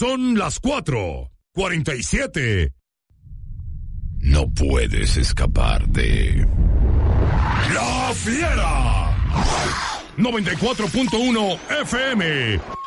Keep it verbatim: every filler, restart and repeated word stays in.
Son las cuatro cuarenta y siete. No puedes escapar de La Fiera. noventa y cuatro punto uno F M.